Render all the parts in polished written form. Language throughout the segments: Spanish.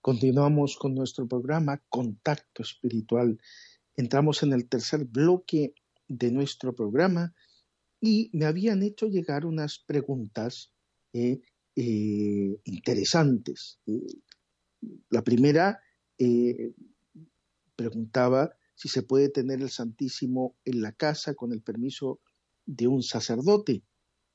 Continuamos con nuestro programa Contacto Espiritual. Entramos en el tercer bloque de nuestro programa y me habían hecho llegar unas preguntas interesantes. La primera preguntaba si se puede tener el Santísimo en la casa con el permiso de un sacerdote.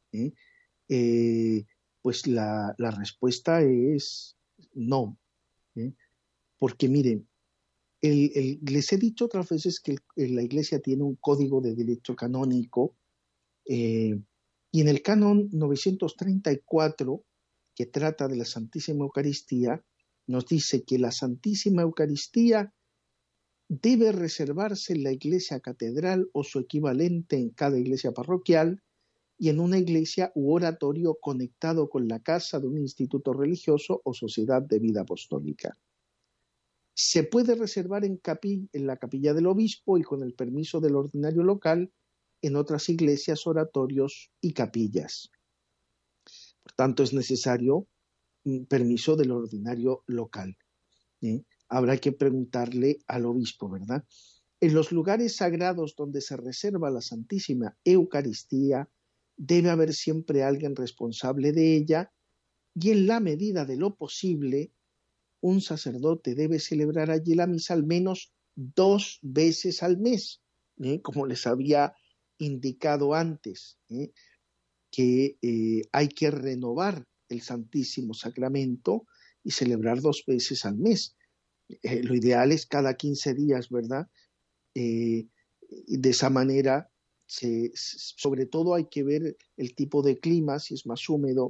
Pues la respuesta es no. Porque miren, les he dicho otras veces que la Iglesia tiene un código de derecho canónico y en el canon 934, que trata de la Santísima Eucaristía, nos dice que la Santísima Eucaristía debe reservarse en la iglesia catedral o su equivalente en cada iglesia parroquial y en una iglesia u oratorio conectado con la casa de un instituto religioso o sociedad de vida apostólica. Se puede reservar en la capilla del obispo y con el permiso del ordinario local en otras iglesias, oratorios y capillas. Por tanto, es necesario un permiso del ordinario local. Habrá que preguntarle al obispo, ¿verdad? En los lugares sagrados donde se reserva la Santísima Eucaristía, debe haber siempre alguien responsable de ella y en la medida de lo posible, un sacerdote debe celebrar allí la misa al menos 2 veces al mes, como les había indicado antes, que hay que renovar el Santísimo Sacramento y celebrar 2 veces al mes. Lo ideal es cada 15 días, ¿verdad? Y de esa manera, sobre todo hay que ver el tipo de clima, si es más húmedo,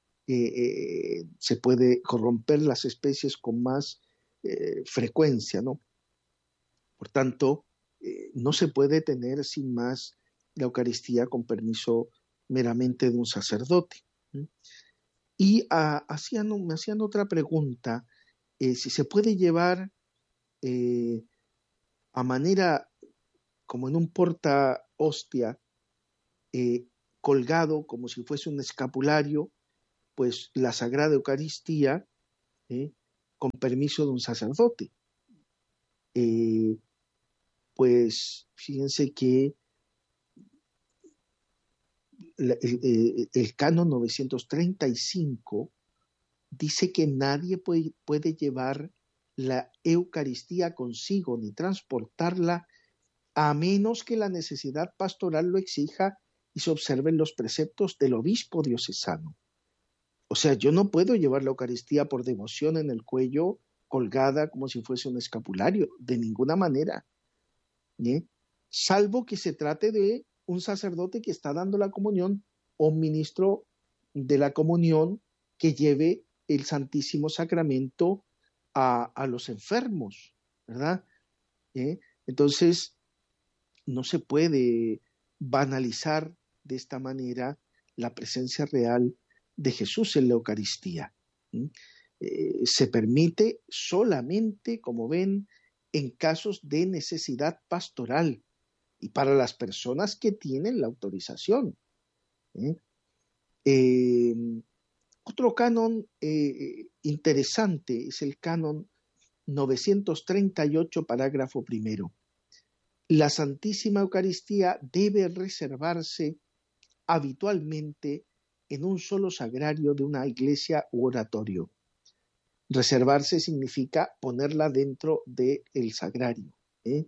se puede corromper las especies con más frecuencia, ¿no? Por tanto, no se puede tener sin más la Eucaristía con permiso meramente de un sacerdote. Y me hacían otra pregunta, si se puede llevar a manera como en un porta hostia, colgado como si fuese un escapulario, pues la Sagrada Eucaristía, con permiso de un sacerdote. Pues fíjense que el canon 935 dice que nadie puede llevar la Eucaristía consigo ni transportarla a menos que la necesidad pastoral lo exija y se observen los preceptos del obispo diocesano. O sea, yo no puedo llevar la Eucaristía por devoción en el cuello, colgada como si fuese un escapulario, de ninguna manera. Salvo que se trate de un sacerdote que está dando la comunión o un ministro de la comunión que lleve el Santísimo Sacramento a los enfermos, ¿verdad? Entonces, no se puede banalizar de esta manera la presencia real de Jesús en la Eucaristía. Se permite solamente, como ven, en casos de necesidad pastoral y para las personas que tienen la autorización. Otro canon interesante es el canon 938, parágrafo primero. La Santísima Eucaristía debe reservarse habitualmente en un solo sagrario de una iglesia u oratorio. Reservarse significa ponerla dentro del sagrario.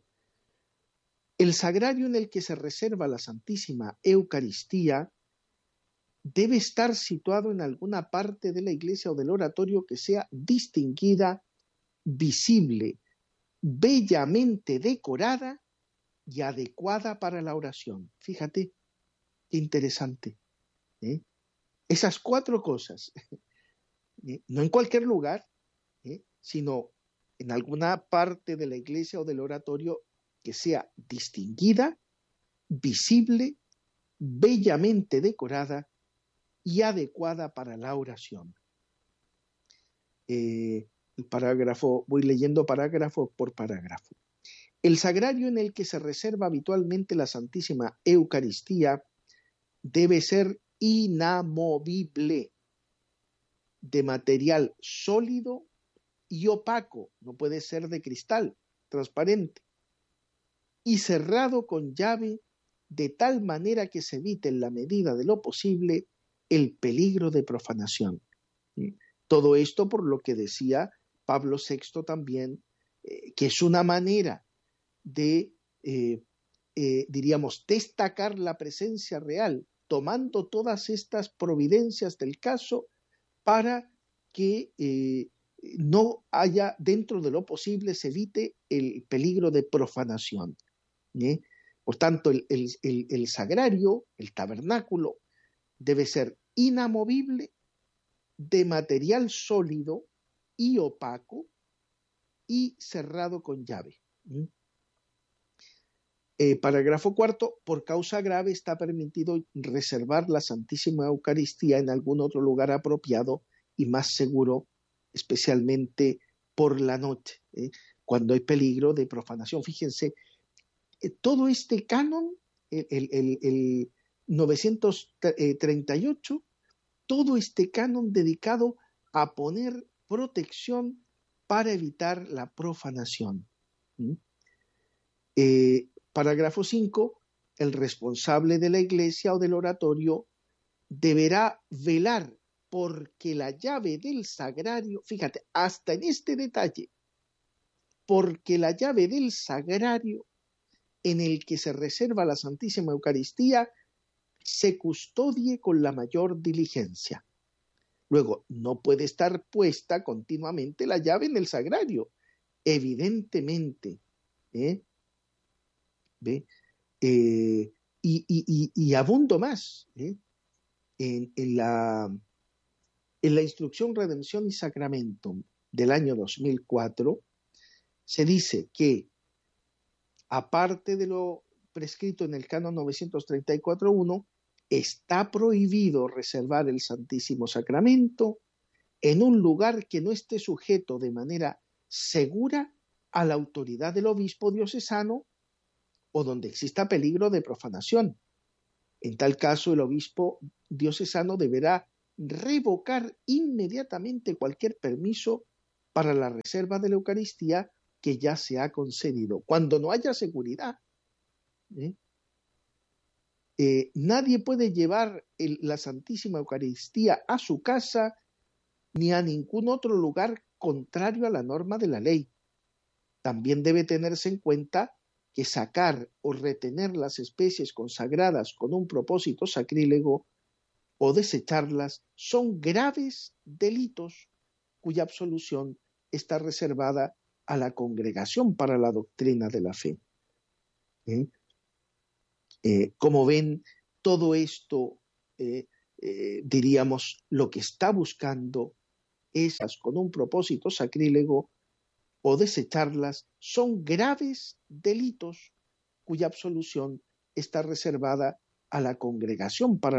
El sagrario en el que se reserva la Santísima Eucaristía debe estar situado en alguna parte de la iglesia o del oratorio que sea distinguida, visible, bellamente decorada y adecuada para la oración. Fíjate, qué interesante. Esas 4 cosas, no en cualquier lugar, sino en alguna parte de la iglesia o del oratorio que sea distinguida, visible, bellamente decorada y adecuada para la oración. El parágrafo, voy leyendo parágrafo por parágrafo. El sagrario en el que se reserva habitualmente la Santísima Eucaristía debe ser inamovible, de material sólido y opaco, no puede ser de cristal, transparente, y cerrado con llave de tal manera que se evite en la medida de lo posible el peligro de profanación. Todo esto por lo que decía Pablo VI también, que es una manera de, diríamos, destacar la presencia real, tomando todas estas providencias del caso para que no haya, dentro de lo posible, se evite el peligro de profanación. Por tanto, el sagrario, el tabernáculo, debe ser inamovible, de material sólido y opaco y cerrado con llave. Parágrafo cuarto, por causa grave está permitido reservar la Santísima Eucaristía en algún otro lugar apropiado y más seguro, especialmente por la noche, cuando hay peligro de profanación. Fíjense, todo este canon, el 938, todo este canon dedicado a poner protección para evitar la profanación. Parágrafo 5. El responsable de la iglesia o del oratorio deberá velar porque la llave del sagrario, fíjate, hasta en este detalle, porque la llave del sagrario en el que se reserva la Santísima Eucaristía se custodie con la mayor diligencia. Luego, no puede estar puesta continuamente la llave en el sagrario, evidentemente. Y abundo más. En la Instrucción Redención y Sacramento del año 2004, se dice que, aparte de lo prescrito en el canon 934.1, está prohibido reservar el Santísimo Sacramento en un lugar que no esté sujeto de manera segura a la autoridad del obispo diocesano o donde exista peligro de profanación. En tal caso, el obispo diocesano deberá revocar inmediatamente cualquier permiso para la reserva de la Eucaristía que ya se ha concedido, cuando no haya seguridad. Nadie puede llevar la Santísima Eucaristía a su casa ni a ningún otro lugar contrario a la norma de la ley. También debe tenerse en cuenta que sacar o retener las especies consagradas con un propósito sacrílego o desecharlas son graves delitos cuya absolución está reservada a la Congregación para la Doctrina de la Fe. Como ven, todo esto, diríamos, lo que está buscando es, con un propósito sacrílego o desecharlas, son graves delitos cuya absolución está reservada a la Congregación para